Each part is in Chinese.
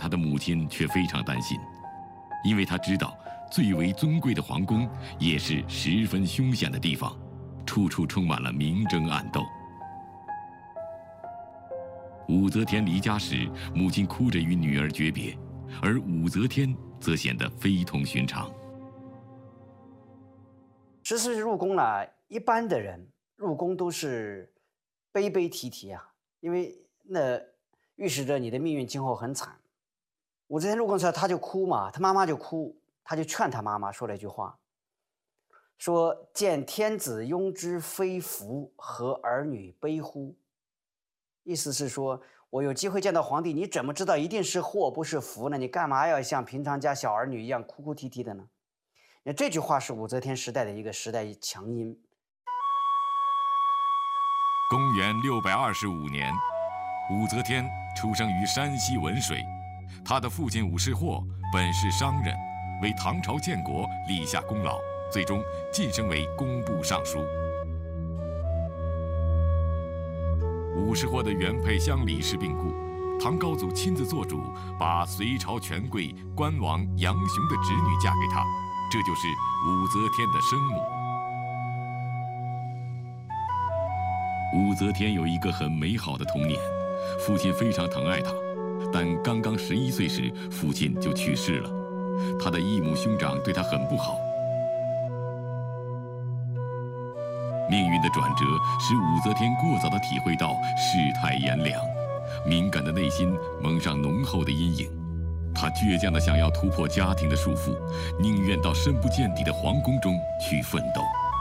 他的母亲却非常担心，因为他知道最为尊贵的皇宫也是十分凶险的地方，处处充满了明争暗斗。武则天离家时，母亲哭着与女儿诀别，而武则天则显得非同寻常。 14岁入宫呢，一般的人入宫都是悲悲啼啼啊，因为那预示着你的命运今后很惨。武则天入宫时，她就哭嘛，她妈妈就哭，她就劝她妈妈说了一句话，说：“见天子庸之非福，何儿女悲乎？”意思是说，我有机会见到皇帝，你怎么知道一定是祸不是福呢？你干嘛要像平常家小儿女一样哭哭啼啼的呢？那这句话是武则天时代的一个时代强音。 公元625年，武则天出生于山西文水，她的父亲武士壑本是商人，为唐朝建国立下功劳，最终晋升为工部尚书。武士壑的原配乡李氏病故，唐高祖亲自做主，把隋朝权贵关王杨雄的侄女嫁给他，这就是武则天的生母。武则天有一个很美好的童年，父亲非常疼爱她，但刚刚11岁时，父亲就去世了，她的异母兄长对她很不好。命运的转折使武则天过早地体会到世态炎凉，敏感的内心蒙上浓厚的阴影。她倔强地想要突破家庭的束缚，宁愿到深不见底的皇宫中去奋斗。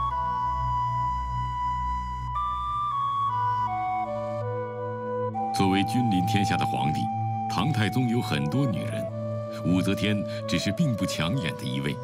作为君临天下的皇帝，唐太宗有很多女人，武则天只是并不抢眼的一位。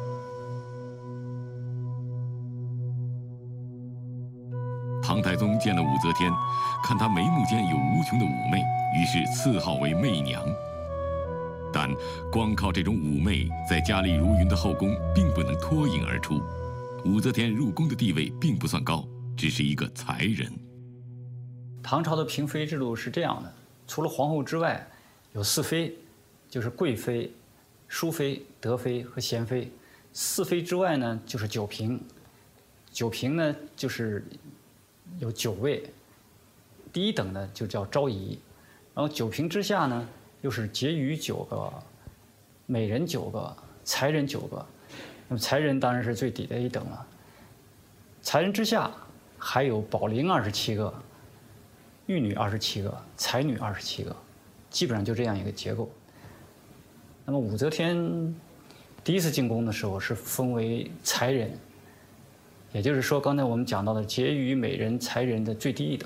唐太宗见了武则天，看她眉目间有无穷的妩媚，于是赐号为媚娘。但光靠这种妩媚，在佳丽如云的后宫并不能脱颖而出。武则天入宫的地位并不算高，只是一个才人。 唐朝的嫔妃制度是这样的，除了皇后之外，有4妃，就是贵妃、淑妃、德妃和贤妃。4妃之外呢，就是9嫔。9嫔呢，就是有9位，第1等呢就叫昭仪，然后9嫔之下呢，又是婕妤9个，美人9个，才人9个。那么才人当然是最底的一等了。才人之下还有宝龄27个。玉女27个，才女27个，基本上就这样一个结构。那么武则天第1次进宫的时候是封为才人，也就是说刚才我们讲到的婕妤、美人、才人的最低一等。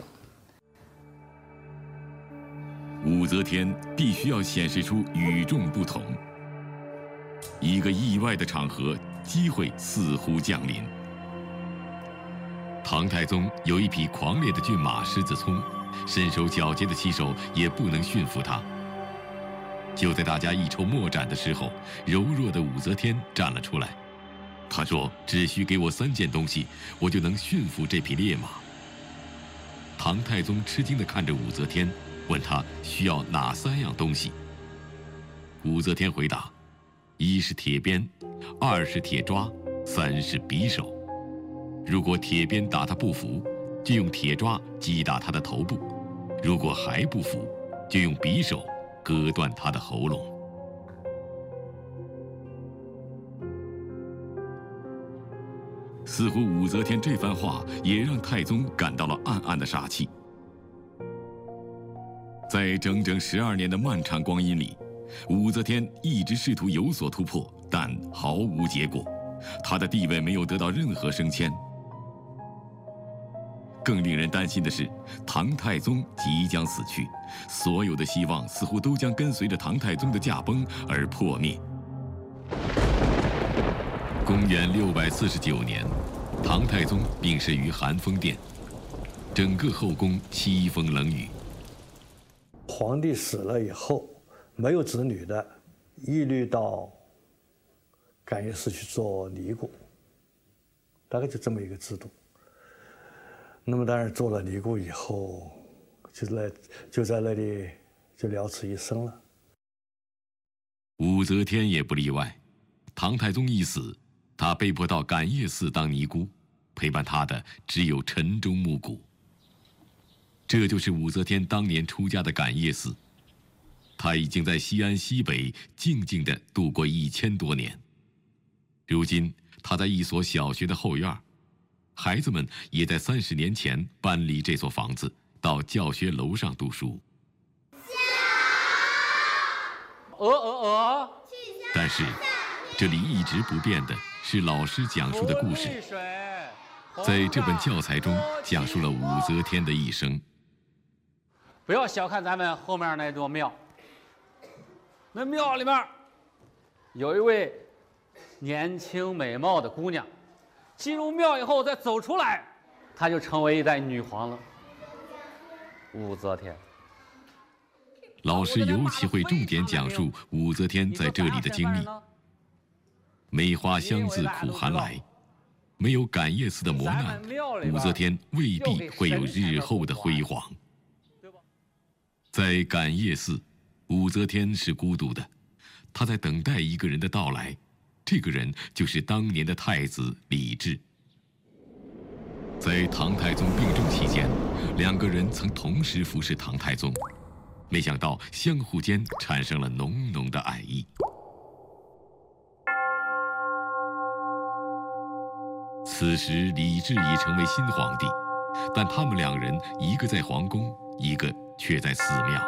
武则天必须要显示出与众不同。一个意外的场合，机会似乎降临。唐太宗有一匹狂烈的骏马狮子聪，身手矫捷的骑手也不能驯服他。就在大家一筹莫展的时候，柔弱的武则天站了出来。她说：“只需给我3件东西，我就能驯服这匹烈马。”唐太宗吃惊地看着武则天，问她需要哪3样东西。武则天回答：1是铁鞭，2是铁抓，3是匕首。如果铁鞭打他不服，就用铁抓击打他的头部；如果还不服，就用匕首割断他的喉咙。似乎武则天这番话也让太宗感到了暗暗的杀气。在整整12年的漫长光阴里，武则天一直试图有所突破，但毫无结果，她的地位没有得到任何升迁。更令人担心的是，唐太宗即将死去，所有的希望似乎都将跟随着唐太宗的驾崩而破灭。公元649年，唐太宗病逝于寒风殿，整个后宫凄风冷雨。 皇帝死了以后，没有子女的，一律到感业寺去做尼姑，大概就这么一个制度。那么当然做了尼姑以后，就在那里就了此一生了。 武则天也不例外。唐太宗一死，他被迫到感业寺当尼姑，陪伴他的只有晨钟暮鼓。这就是武则天当年出家的感业寺。她已经在西安西北静静地度过1000多年。如今，她在一所小学的后院，孩子们也在30年前搬离这所房子，到教学楼上读书。但是，这里一直不变的是老师讲述的故事。在这本教材中，讲述了武则天的一生。 不要小看咱们后面那座庙，那庙里面有一位年轻美貌的姑娘，进入庙以后再走出来，她就成为一代女皇了。武则天。 老师尤其会重点讲述武则天在这里的经历。梅花香自苦寒来，没有感业寺的磨难，武则天未必会有日后的辉煌。在感业寺，武则天是孤独的，她在等待一个人的到来，这个人就是当年的太子李治。在唐太宗病重期间，2个人曾同时服侍唐太宗，没想到相互间产生了浓浓的爱意。此时李治已成为新皇帝，但他们2人一个在皇宫，一个却在寺庙。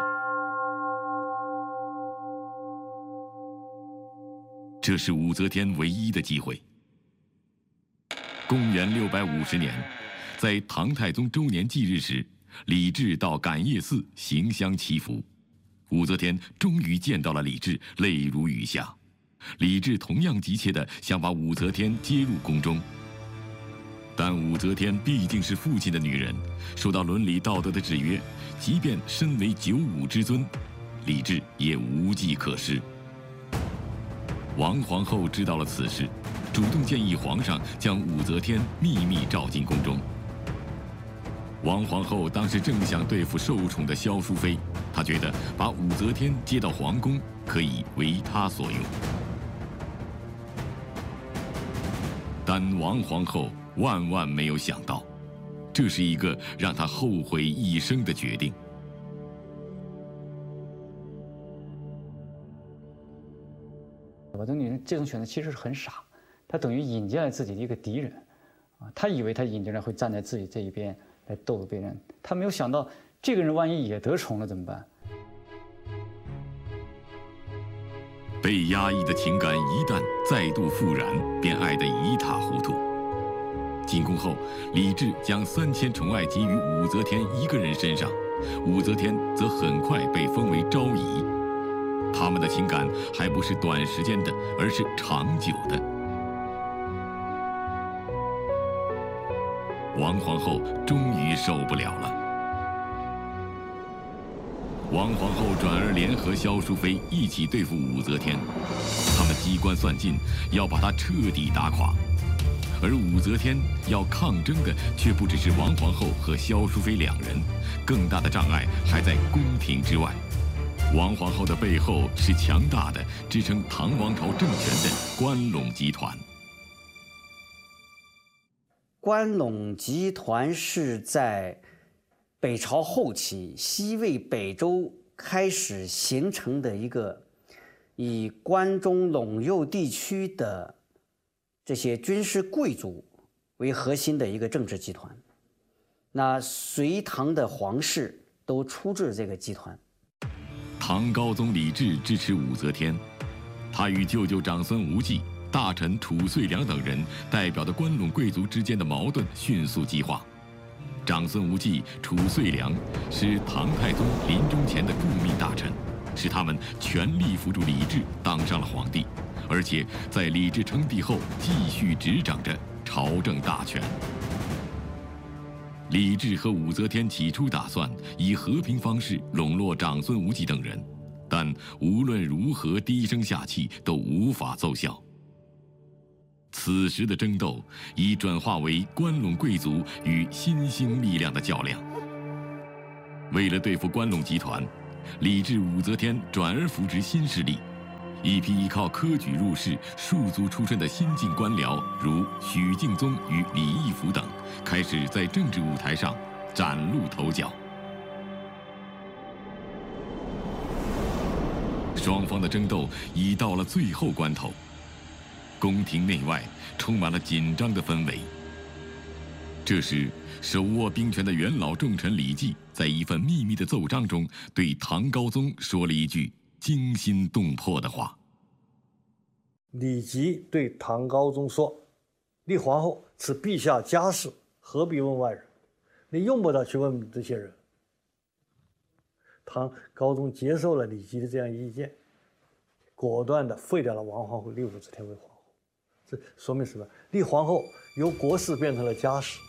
这是武则天唯一的机会。公元650年，在唐太宗周年忌日时，李治到感业寺行香祈福，武则天终于见到了李治，泪如雨下。李治同样急切地想把武则天接入宫中，但武则天毕竟是父亲的女人，受到伦理道德的制约，即便身为95之尊，李治也无计可施。王皇后知道了此事，主动建议皇上将武则天秘密召进宫中。王皇后当时正想对付受宠的萧淑妃，她觉得把武则天接到皇宫可以为她所用。但王皇后万万没有想到，这是一个让她后悔一生的决定。 我的女人这种选择其实是很傻，她等于引进来自己的一个敌人，她以为她引进来会站在自己这一边来斗别人，她没有想到这个人万一也得宠了怎么办？ 被压抑的情感一旦再度复燃，便爱得一塌糊涂。进宫后，李治将3000宠爱给予武则天一个人身上，武则天则很快被封为昭仪。他们的情感还不是短时间的，而是长久的。王皇后终于受不了了。王皇后转而联合萧淑妃一起对付武则天，他们机关算尽，要把她彻底打垮。而武则天要抗争的却不只是王皇后和萧淑妃2人，更大的障碍还在宫廷之外。王皇后的背后是强大的支撑唐王朝政权的关陇集团。 关陇集团是在北朝后期西魏北周开始形成的一个以关中陇右地区的这些军事贵族为核心的一个政治集团。那隋唐的皇室都出自这个集团。 唐高宗李治支持武则天，他与舅舅长孙无忌、大臣褚遂良等人代表的关陇贵族之间的矛盾迅速激化。长孙无忌、褚遂良是唐太宗临终前的顾命大臣，使他们全力辅助李治当上了皇帝，而且在李治称帝后继续执掌着朝政大权。李治和武则天起初打算以和平方式笼络长孙无忌等人，但无论如何低声下气都无法奏效。此时的争斗已转化为关陇贵族与新兴力量的较量。为了对付关陇集团，李治、武则天转而扶植新势力， 一批依靠科举入仕、庶族出身的新晋官僚，如许敬宗与李义府等，开始在政治舞台上崭露头角。双方的争斗已到了最后关头，宫廷内外充满了紧张的氛围。这时，手握兵权的元老重臣李绩，在一份秘密的奏章中，对唐高宗说了一句惊心动魄的话。 李绩对唐高宗说：“立皇后是陛下家事，何必问外人？你用不着去问这些人。”唐高宗接受了李绩的这样意见，果断地废掉了王皇后，立武则天为皇后。这说明什么？立皇后由国事变成了家事。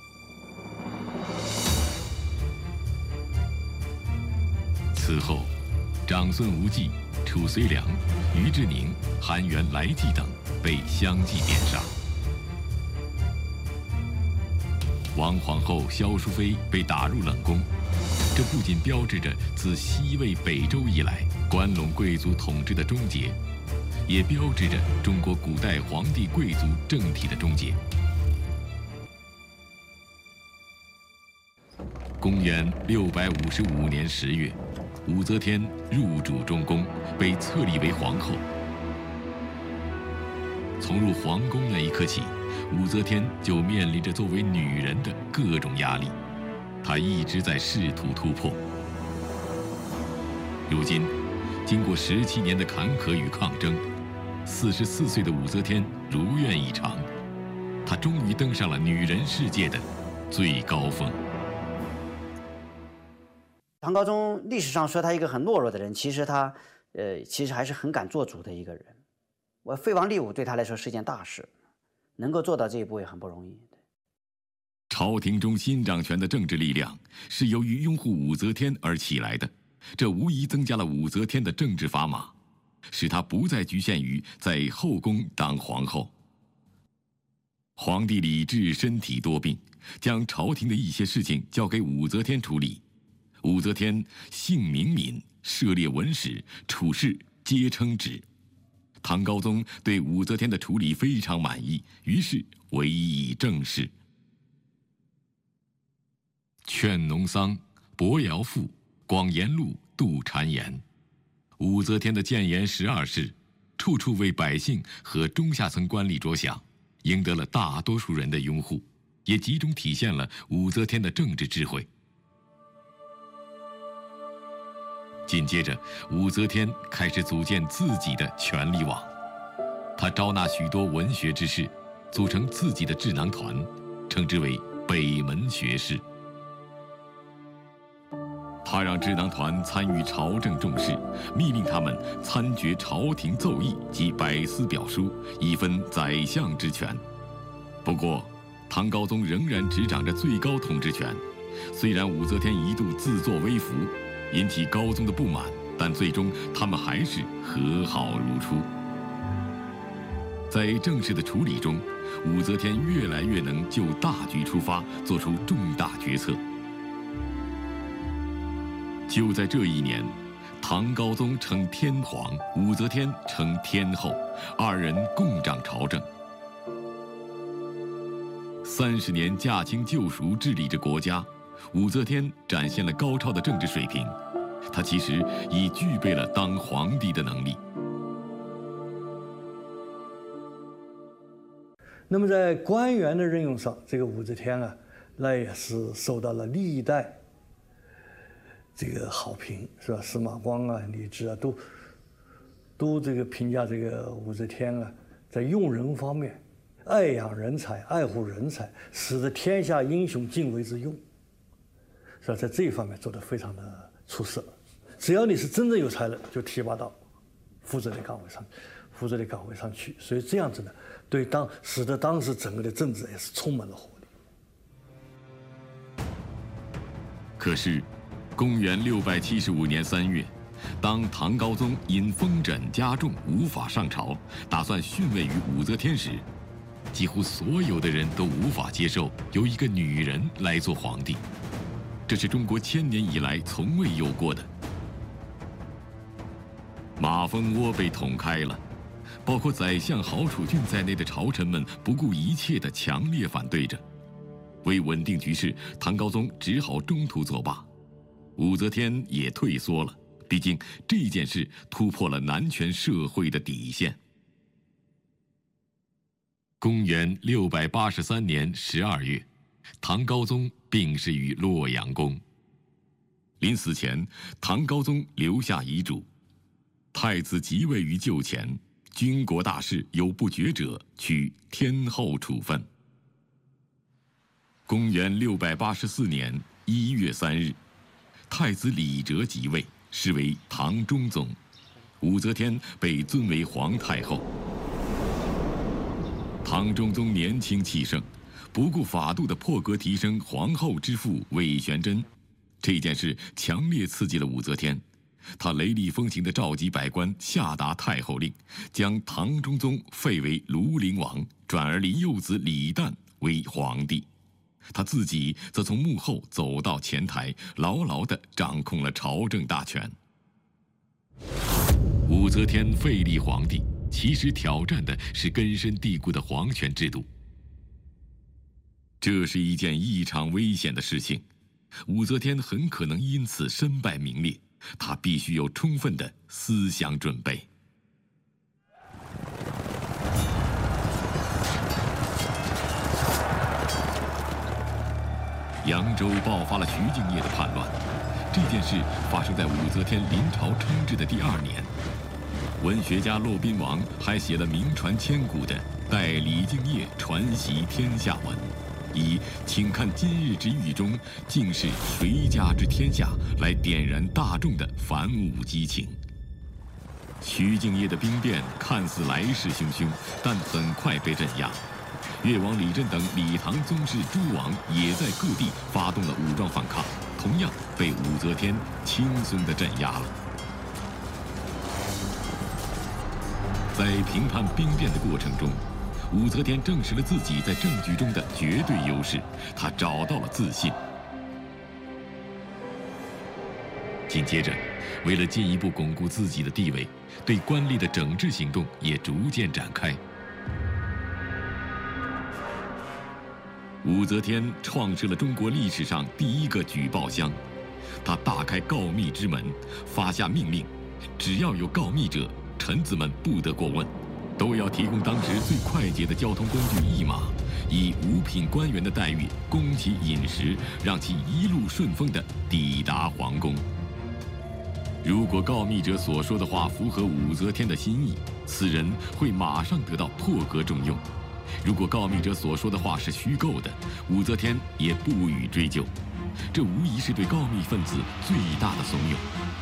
此后，长孙无忌、褚遂良、于志宁、韩元来济等被相继贬杀。王皇后萧淑妃被打入冷宫，这不仅标志着自西魏、北周以来关陇贵族统治的终结，也标志着中国古代皇帝贵族政体的终结。公元655年10月，武则天入主中宫，被册立为皇后。从入皇宫那一刻起，武则天就面临着作为女人的各种压力，她一直在试图突破。如今，经过17年的坎坷与抗争，44岁的武则天如愿以偿，她终于登上了女人世界的最高峰。 唐高宗历史上说他一个很懦弱的人，其实他其实还是很敢做主的一个人。我废王立武对他来说是件大事，能够做到这一步也很不容易。 朝廷中新掌权的政治力量是由于拥护武则天而起来的，这无疑增加了武则天的政治砝码，使她不再局限于在后宫当皇后。皇帝李治身体多病，将朝廷的一些事情交给武则天处理。武则天姓明敏，涉猎文史，处事皆称职。唐高宗对武则天的处理非常满意，于是委以正事。劝农桑、伯尧赋、广言录、杜谗言，武则天的谏言12事，处处为百姓和中下层官吏着想，赢得了大多数人的拥护，也集中体现了武则天的政治智慧。紧接着，武则天开始组建自己的权力网，她招纳许多文学之士，组成自己的智囊团，称之为北门学士。他让智囊团参与朝政重事，密令他们参决朝廷奏议及百司表书，以分宰相之权。不过，唐高宗仍然执掌着最高统治权。虽然武则天一度自作威服，引起高宗的不满，但最终他们还是和好如初。在政事的处理中，武则天越来越能就大局出发，做出重大决策。就在这一年，唐高宗称天皇，武则天称天后，二人共掌朝政。30年驾轻就熟治理着国家，武则天展现了高超的政治水平，她其实已具备了当皇帝的能力。 那么在官员的任用上，这个武则天啊，那也是受到了历代这个好评，是吧？司马光啊、李治啊，都这个评价这个武则天啊，在用人方面，爱养人才、爱护人才，使得天下英雄尽为之用，是吧？在这一方面做得非常的出色。只要你是真正有才能，就提拔到负责的岗位上去。所以这样子呢，使得当时整个的政治也是充满了活力。 可是，公元675年3月，当唐高宗因风疹加重无法上朝，打算逊位于武则天时，几乎所有的人都无法接受由一个女人来做皇帝，这是中国1000年以来从未有过的。 马蜂窝被捅开了，包括宰相郝楚俊在内的朝臣们不顾一切地强烈反对着。为稳定局势，唐高宗只好中途作罢，武则天也退缩了。毕竟这件事突破了男权社会的底线。公元683年12月，唐高宗病逝于洛阳宫。临死前，唐高宗留下遗嘱：太子即位于就前，军国大事有不决者，取天后处分。公元684年1月3日，太子李哲即位，是为唐中宗，武则天被尊为皇太后。唐中宗年轻气盛，不顾法度的破格提升皇后之父韦玄珍，这件事强烈刺激了武则天。她雷厉风行地召集百官，下达太后令，将唐中宗废为庐陵王，转而立幼子李旦为皇帝。他自己则从幕后走到前台，牢牢地掌控了朝政大权。武则天废立皇帝，其实挑战的是根深蒂固的皇权制度。这是一件异常危险的事情，武则天很可能因此身败名裂，她必须有充分的思想准备。扬州爆发了徐敬业的叛乱，这件事发生在武则天临朝称制的第2年。文学家骆宾王还写了名传千古的《代李敬业传习天下文》，以“请看今日之狱中，竟是谁家之天下”来点燃大众的反武激情。徐敬业的兵变看似来势汹汹，但很快被镇压。越王李振等李唐宗室诸王也在各地发动了武装反抗，同样被武则天轻松地镇压了。在平叛兵变的过程中，武则天证实了自己在政局中的绝对优势，她找到了自信。紧接着，为了进一步巩固自己的地位，对官吏的整治行动也逐渐展开。武则天创设了中国历史上第1个举报箱，她大开告密之门，发下命令，只要有告密者，臣子们不得过问，都要提供当时最快捷的交通工具驿马，以5品官员的待遇供其饮食，让其一路顺风地抵达皇宫。如果告密者所说的话符合武则天的心意，此人会马上得到破格重用。如果告密者所说的话是虚构的，武则天也不予追究，这无疑是对告密分子最大的怂恿。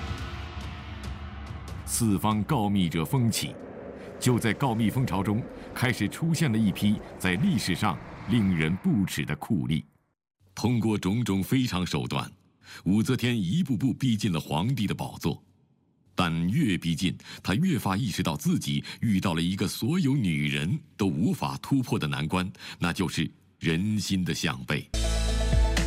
四方告密者风起，就在告密风潮中，开始出现了一批在历史上令人不齿的酷吏。通过种种非常手段，武则天一步步逼近了皇帝的宝座。但越逼近，她越发意识到自己遇到了一个所有女人都无法突破的难关，那就是人心的向背。